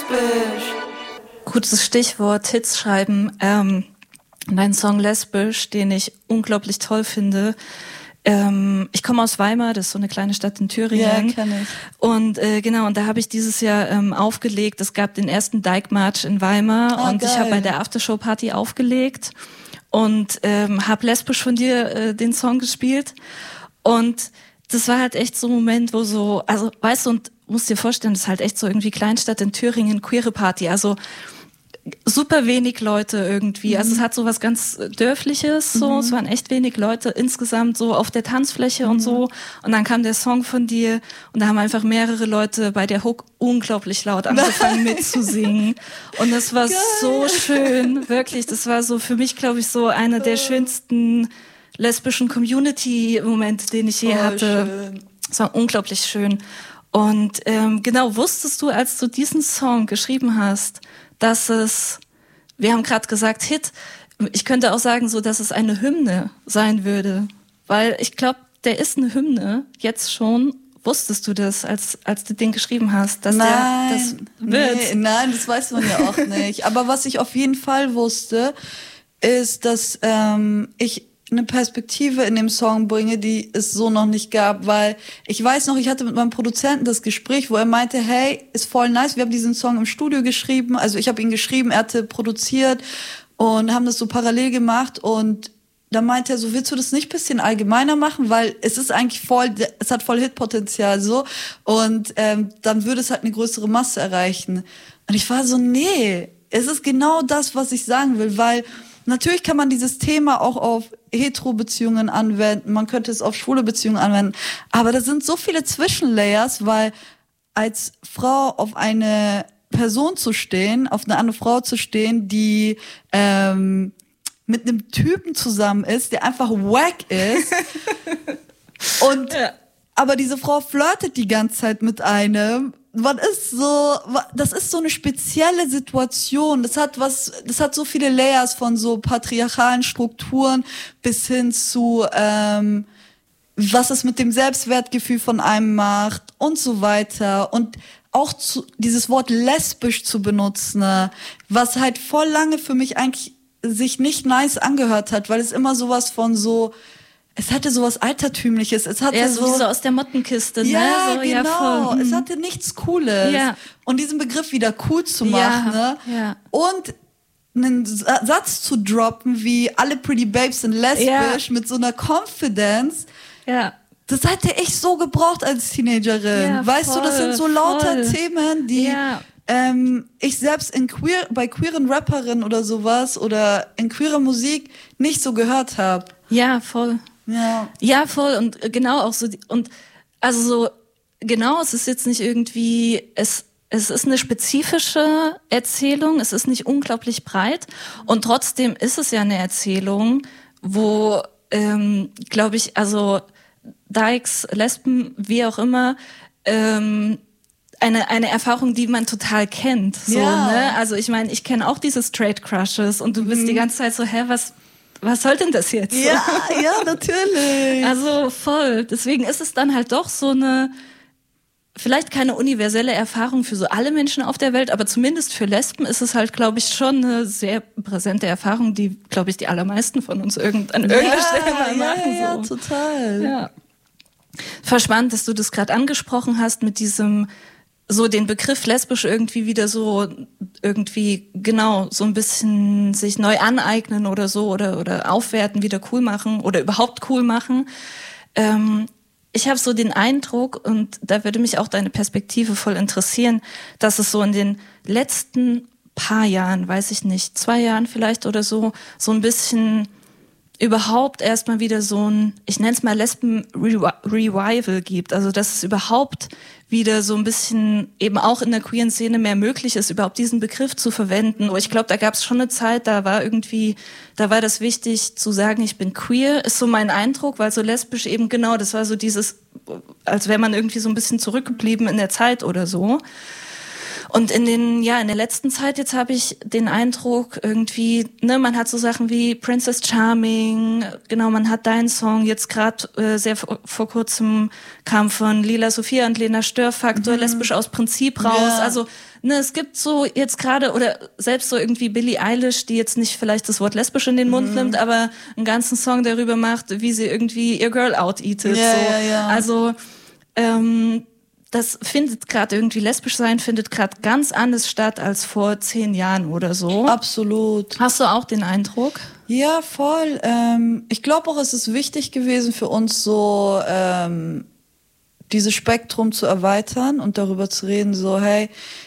lesbisch. Gutes Stichwort, Hits schreiben. Dein Song Lesbisch, den ich unglaublich toll finde. Ich komme aus Weimar, das ist so eine kleine Stadt in Thüringen. Ja, kenn ich. Und genau, und da habe ich dieses Jahr aufgelegt. Es gab den ersten Dyke-March in Weimar und geil. Ich habe bei der Aftershow-Party aufgelegt und habe Lesbisch von dir den Song gespielt. Und das war halt echt so ein Moment, wo so, also weißt du, und musst dir vorstellen, das ist halt echt so irgendwie Kleinstadt in Thüringen, queere Party, also super wenig Leute irgendwie. Also es hat so was ganz Dörfliches, so. Es waren echt wenig Leute insgesamt so auf der Tanzfläche und so. Und dann kam der Song von dir und da haben einfach mehrere Leute bei der Hook unglaublich laut angefangen mitzusingen. Und das war so schön, wirklich. Das war so für mich, glaube ich, so einer der schönsten lesbischen Community-Momente, den ich je hatte. Schön. Es war unglaublich schön. Und genau, wusstest du, als du diesen Song geschrieben hast, dass es, wir haben gerade gesagt Hit, ich könnte auch sagen so, dass es eine Hymne sein würde, weil ich glaube, der ist eine Hymne, jetzt schon. Wusstest du das, als du den geschrieben hast, dass der das wird? Nein, das weiß man ja auch nicht. Aber was ich auf jeden Fall wusste, ist, dass ich eine Perspektive in dem Song bringe, die es so noch nicht gab, weil ich weiß noch, ich hatte mit meinem Produzenten das Gespräch, wo er meinte, hey, ist voll nice, wir haben diesen Song im Studio geschrieben, also ich habe ihn geschrieben, er hatte produziert und haben das so parallel gemacht und da meinte er so, willst du das nicht ein bisschen allgemeiner machen, weil es ist eigentlich es hat voll Hitpotenzial so und dann würde es halt eine größere Masse erreichen. Und ich war so, nee, es ist genau das, was ich sagen will, weil natürlich kann man dieses Thema auch auf Hetero-Beziehungen anwenden, man könnte es auf schwule Beziehungen anwenden, aber da sind so viele Zwischenlayers, weil als Frau auf eine Person zu stehen, auf eine andere Frau zu stehen, die mit einem Typen zusammen ist, der einfach wack ist und aber diese Frau flirtet die ganze Zeit mit einem. Das ist so eine spezielle Situation. Das hat so viele Layers von so patriarchalen Strukturen bis hin zu, was es mit dem Selbstwertgefühl von einem macht und so weiter. Und auch dieses Wort lesbisch zu benutzen, ne, was halt voll lange für mich eigentlich sich nicht nice angehört hat, weil es immer sowas von so, es hatte sowas Altertümliches. Es hatte so aus der Mottenkiste, ne? Ja, so, genau. Ja, voll. Es hatte nichts Cooles. Ja. Und diesen Begriff wieder cool zu machen, ne? Ja. Und einen Satz zu droppen wie alle Pretty Babes sind lesbisch mit so einer Confidence. Ja. Das hätte ich so gebraucht als Teenagerin. Ja, weißt du, das sind so lauter Themen, die ich selbst bei queeren Rapperinnen oder sowas oder in queerer Musik nicht so gehört habe. Ja, voll. Ja, voll. Und genau auch so, und also so, genau, es ist jetzt nicht irgendwie, es ist eine spezifische Erzählung, es ist nicht unglaublich breit und trotzdem ist es ja eine Erzählung, wo, glaube ich, also Dykes, Lesben, wie auch immer, eine Erfahrung, die man total kennt. So, ne? Also ich meine, ich kenne auch diese Straight Crushes und du bist die ganze Zeit so, was soll denn das jetzt? Ja, ja, natürlich. Also voll. Deswegen ist es dann halt doch so eine, vielleicht keine universelle Erfahrung für so alle Menschen auf der Welt, aber zumindest für Lesben ist es halt, glaube ich, schon eine sehr präsente Erfahrung, die, glaube ich, die allermeisten von uns an irgendeiner Stelle mal machen. Ja, total. Ja. Voll spannend, dass du das gerade angesprochen hast mit diesem, so den Begriff lesbisch irgendwie wieder so irgendwie genau so ein bisschen sich neu aneignen oder so oder aufwerten, wieder cool machen oder überhaupt cool machen. Ich habe so den Eindruck, und da würde mich auch deine Perspektive voll interessieren, dass es so in den letzten paar Jahren, weiß ich nicht, 2 Jahren vielleicht oder so ein bisschen überhaupt erstmal wieder so ein, ich nenne es mal Lesben-Revival gibt. Also dass es überhaupt wieder so ein bisschen eben auch in der queeren Szene mehr möglich ist, überhaupt diesen Begriff zu verwenden. Und ich glaube, da gab es schon eine Zeit, da war das wichtig zu sagen, ich bin queer, ist so mein Eindruck, weil so lesbisch eben genau, das war so dieses, als wäre man irgendwie so ein bisschen zurückgeblieben in der Zeit oder so. Und in der letzten Zeit jetzt habe ich den Eindruck irgendwie, ne, man hat so Sachen wie Princess Charming, genau, man hat deinen Song, jetzt gerade sehr vor kurzem kam von Lila Sophia und Lena Störfaktor, lesbisch aus Prinzip raus, Ja. also ne, es gibt so jetzt gerade, oder selbst so irgendwie Billie Eilish, die jetzt nicht vielleicht das Wort lesbisch in den Mund nimmt, aber einen ganzen Song darüber macht, wie sie irgendwie ihr Girl out-eatet, Ja, so. ja, ja. Also, das findet gerade irgendwie, lesbisch sein findet gerade ganz anders statt als vor 10 Jahren oder so. Absolut. Hast du auch den Eindruck? Ja, voll. Ich glaube auch, es ist wichtig gewesen für uns so, dieses Spektrum zu erweitern und darüber zu reden, so, hey,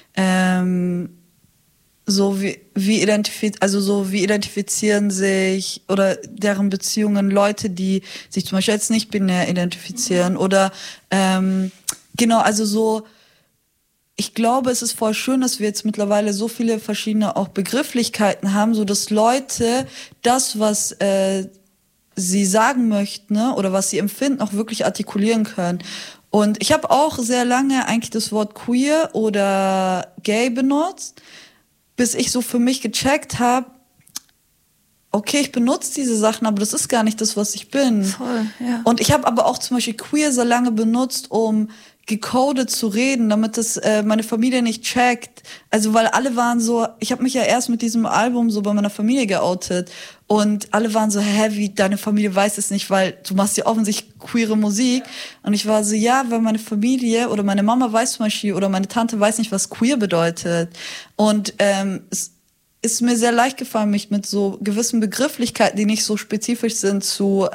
so wie identifizieren sich oder deren Beziehungen Leute, die sich zum Beispiel als nicht binär identifizieren oder genau, also so, ich glaube, es ist voll schön, dass wir jetzt mittlerweile so viele verschiedene auch Begrifflichkeiten haben, so dass Leute das, was sie sagen möchten, ne, oder was sie empfinden, auch wirklich artikulieren können. Und ich habe auch sehr lange eigentlich das Wort queer oder gay benutzt, bis ich so für mich gecheckt habe, okay, ich benutze diese Sachen, aber das ist gar nicht das, was ich bin. Voll, ja. Und ich habe aber auch zum Beispiel queer so lange benutzt, um gecodet zu reden, damit das meine Familie nicht checkt. Also weil alle waren so, ich habe mich ja erst mit diesem Album so bei meiner Familie geoutet und alle waren so, hä, wie, deine Familie weiß es nicht, weil du machst ja offensichtlich queere Musik. Und ich war so, ja, weil meine Familie oder meine Mama weiß zum Beispiel oder meine Tante weiß nicht, was queer bedeutet. Und es ist mir sehr leicht gefallen, mich mit so gewissen Begrifflichkeiten, die nicht so spezifisch sind, zu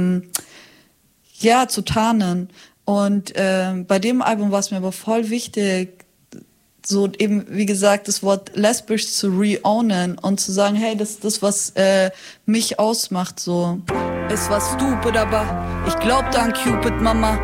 tarnen. Und bei dem Album war es mir aber voll wichtig, so eben, wie gesagt, das Wort lesbisch zu reownen und zu sagen, hey, das ist das, was mich ausmacht, so. Es war stupid, aber ich glaubte an Cupid, Mama.